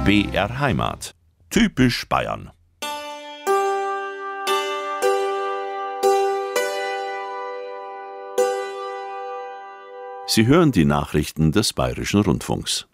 BR Heimat. Typisch Bayern. Sie hören die Nachrichten des Bayerischen Rundfunks.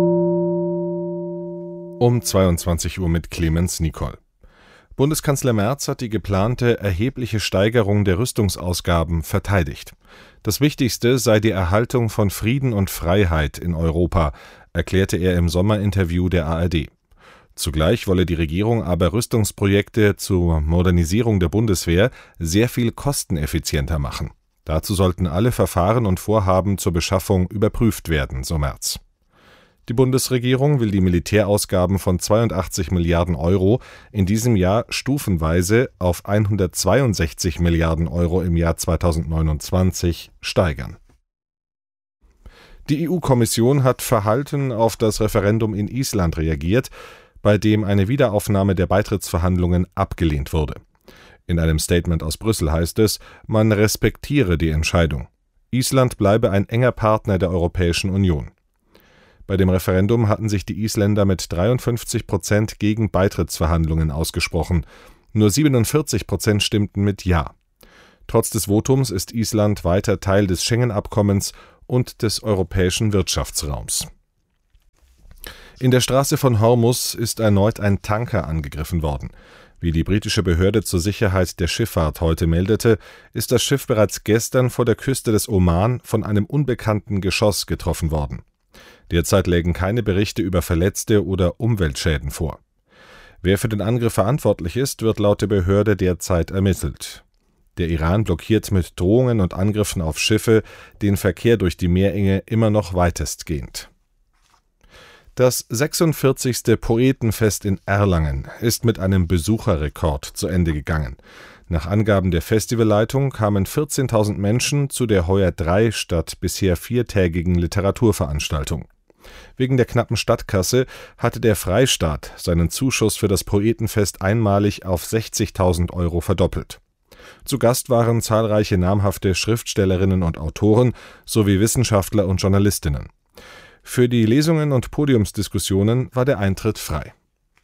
Um 22 Uhr mit Clemens Nicol. Bundeskanzler Merz hat die geplante erhebliche Steigerung der Rüstungsausgaben verteidigt. Das Wichtigste sei die Erhaltung von Frieden und Freiheit in Europa, erklärte er im Sommerinterview der ARD. Zugleich wolle die Regierung aber Rüstungsprojekte zur Modernisierung der Bundeswehr sehr viel kosteneffizienter machen. Dazu sollten alle Verfahren und Vorhaben zur Beschaffung überprüft werden, so Merz. Die Bundesregierung will die Militärausgaben von 82 Milliarden Euro in diesem Jahr stufenweise auf 162 Milliarden Euro im Jahr 2029 steigern. Die EU-Kommission hat verhalten auf das Referendum in Island reagiert, bei dem eine Wiederaufnahme der Beitrittsverhandlungen abgelehnt wurde. In einem Statement aus Brüssel heißt es, man respektiere die Entscheidung. Island bleibe ein enger Partner der Europäischen Union. Bei dem Referendum hatten sich die Isländer mit 53% gegen Beitrittsverhandlungen ausgesprochen. Nur 47% stimmten mit Ja. Trotz des Votums ist Island weiter Teil des Schengen-Abkommens und des europäischen Wirtschaftsraums. In der Straße von Hormuz ist erneut ein Tanker angegriffen worden. Wie die britische Behörde zur Sicherheit der Schifffahrt heute meldete, ist das Schiff bereits gestern vor der Küste des Oman von einem unbekannten Geschoss getroffen worden. Derzeit lägen keine Berichte über Verletzte oder Umweltschäden vor. Wer für den Angriff verantwortlich ist, wird laut der Behörde derzeit ermittelt. Der Iran blockiert mit Drohungen und Angriffen auf Schiffe den Verkehr durch die Meerenge immer noch weitestgehend. Das 46. Poetenfest in Erlangen ist mit einem Besucherrekord zu Ende gegangen. Nach Angaben der Festivalleitung kamen 14.000 Menschen zu der heuer 3 statt bisher 4-tägigen Literaturveranstaltung. Wegen der knappen Stadtkasse hatte der Freistaat seinen Zuschuss für das Poetenfest einmalig auf 60.000 Euro verdoppelt. Zu Gast waren zahlreiche namhafte Schriftstellerinnen und Autoren sowie Wissenschaftler und Journalistinnen. Für die Lesungen und Podiumsdiskussionen war der Eintritt frei.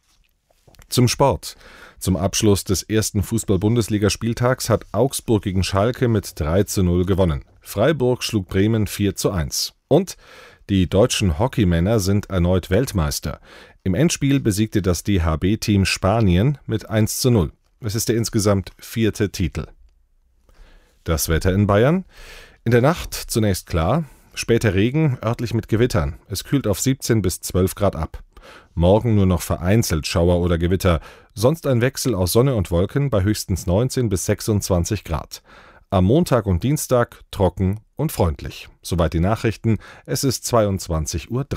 Zum Sport. Zum Abschluss des ersten Fußball-Bundesligaspieltags hat Augsburg gegen Schalke mit 3:0 gewonnen. Freiburg schlug Bremen 4:1. Und die deutschen Hockeymänner sind erneut Weltmeister. Im Endspiel besiegte das DHB-Team Spanien mit 1:0. Es ist der insgesamt 4. Titel. Das Wetter in Bayern. In der Nacht zunächst klar, später Regen, örtlich mit Gewittern. Es kühlt auf 17 bis 12 Grad ab. Morgen nur noch vereinzelt Schauer oder Gewitter, sonst ein Wechsel aus Sonne und Wolken bei höchstens 19 bis 26 Grad. Am Montag und Dienstag trocken und freundlich. Soweit die Nachrichten, es ist 22:03 Uhr.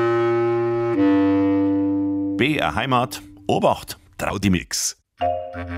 BR Heimat. Obacht, trau die Mix.